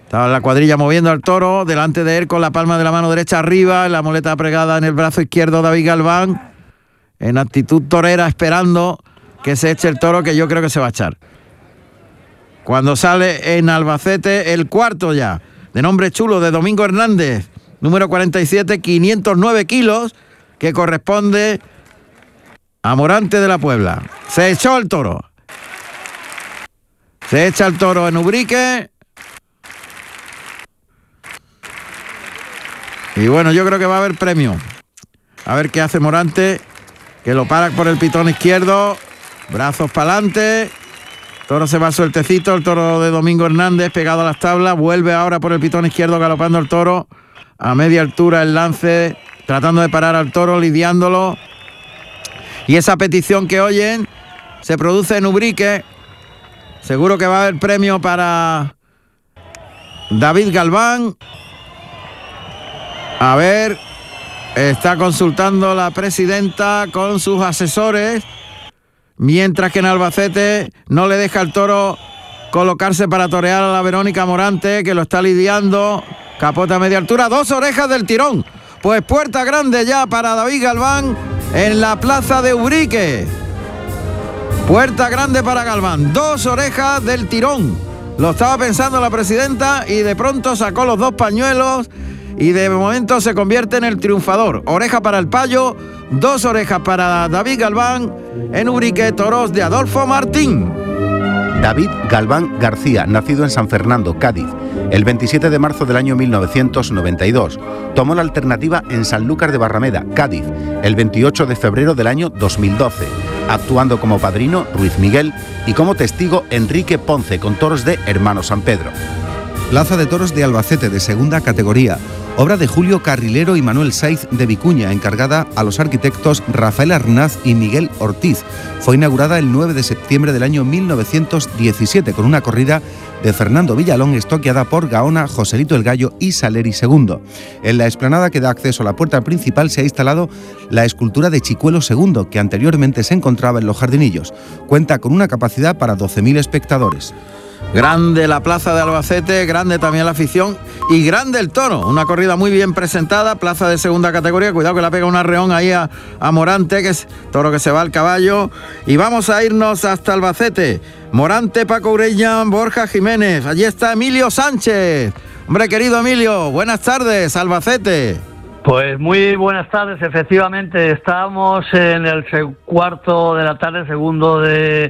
Estaba la cuadrilla moviendo al toro, delante de él con la palma de la mano derecha arriba, la muleta pegada en el brazo izquierdo David Galván, en actitud torera, esperando que se eche el toro, que yo creo que se va a echar. Cuando sale en Albacete el cuarto ya, de nombre chulo, de Domingo Hernández, número 47, 509 kilos, que corresponde a Morante de la Puebla. Se echó el toro. Se echa el toro en Ubrique. Y bueno, yo creo que va a haber premio. A ver qué hace Morante, que lo para por el pitón izquierdo. Brazos para adelante. Toro se va sueltecito, el toro de Domingo Hernández pegado a las tablas. Vuelve ahora por el pitón izquierdo galopando el toro. A media altura el lance, tratando de parar al toro, lidiándolo. Y esa petición que oyen se produce en Ubrique. Seguro que va a haber premio para David Galván. A ver, está consultando la presidenta con sus asesores, mientras que en Albacete no le deja al toro colocarse para torear a la Verónica Morante, que lo está lidiando. Capota a media altura, 2 orejas del tirón. Pues puerta grande ya para David Galván en la plaza de Ubrique. Puerta grande para Galván, 2 orejas del tirón. Lo estaba pensando la presidenta y de pronto sacó los 2 pañuelos y de momento se convierte en el triunfador. Oreja para el payo, 2 orejas para David Galván en Ubrique, toros de Adolfo Martín. David Galván García, nacido en San Fernando, Cádiz, el 27 de marzo del año 1992. Tomó la alternativa en Sanlúcar de Barrameda, Cádiz, el 28 de febrero del año 2012, actuando como padrino Ruiz Miguel y como testigo Enrique Ponce, con toros de Hermano San Pedro. Plaza de Toros de Albacete, de segunda categoría, obra de Julio Carrilero y Manuel Saiz de Vicuña, encargada a los arquitectos Rafael Arnaz y Miguel Ortiz. Fue inaugurada el 9 de septiembre del año 1917 con una corrida de Fernando Villalón, estoqueada por Gaona, Joselito el Gallo y Saleri II. En la explanada que da acceso a la puerta principal se ha instalado la escultura de Chicuelo II, que anteriormente se encontraba en los jardinillos. Cuenta con una capacidad para 12.000 espectadores. Grande la plaza de Albacete, grande también la afición y grande el toro. Una corrida muy bien presentada, plaza de segunda categoría. Cuidado que la pega un arreón ahí a Morante, que es toro que se va al caballo. Y vamos a irnos hasta Albacete. Morante, Paco Ureña, Borja Jiménez. Allí está Emilio Sánchez. Hombre querido Emilio, buenas tardes, Albacete. Pues muy buenas tardes, efectivamente, estamos en el cuarto de la tarde, segundo de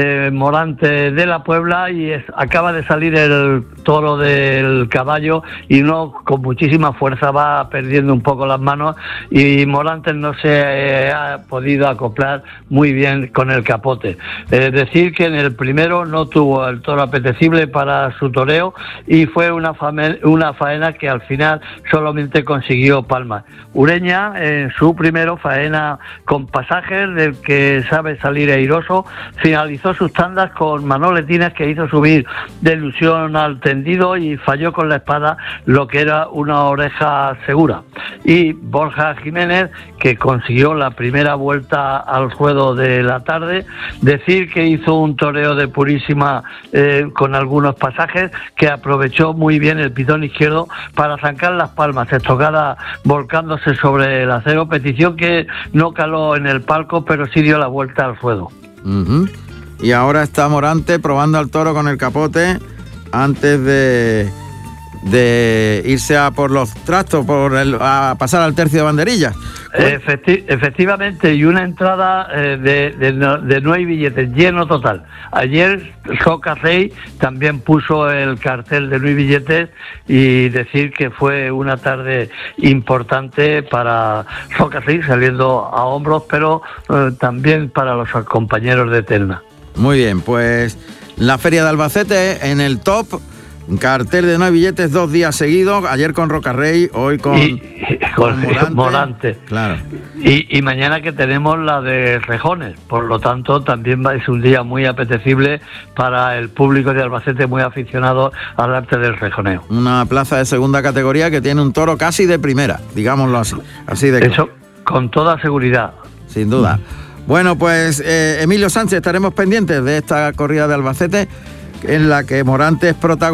Morante de la Puebla, y acaba de salir el toro del caballo y no con muchísima fuerza, va perdiendo un poco las manos y Morante no se ha podido acoplar muy bien con el capote. Decir que en el primero no tuvo el toro apetecible para su toreo y fue una faena que al final solamente consiguió palmas. Ureña en su primero faena con pasajes del que sabe salir airoso, finalizó sus tandas con manoletinas que hizo subir de ilusión al tendido y falló con la espada lo que era una oreja segura. Y Borja Jiménez, que consiguió la primera vuelta al ruedo de la tarde, decir que hizo un toreo de purísima con algunos pasajes, que aprovechó muy bien el pitón izquierdo para zancar las palmas, estocada volcándose sobre el acero, petición que no caló en el palco, pero sí dio la vuelta al ruedo. Y ahora está Morante probando al toro con el capote antes de irse a por los trastos, a pasar al tercio de banderillas. Efectivamente, y una entrada de 9 billetes, lleno total. Ayer Soca Rey también puso el cartel de 9 billetes y decir que fue una tarde importante para Soca Rey, saliendo a hombros, pero también para los compañeros de terna. Muy bien, pues la Feria de Albacete en el top. Cartel de 9 billetes 2 días seguidos, ayer con Rocarrey, hoy con Morante. Claro. Y mañana que tenemos la de Rejones, por lo tanto también es un día muy apetecible para el público de Albacete, muy aficionado al arte del rejoneo. Una plaza de segunda categoría que tiene un toro casi de primera, digámoslo así de eso con toda seguridad. Sin duda. Bueno, pues Emilio Sánchez, estaremos pendientes de esta corrida de Albacete en la que Morante es protagonista.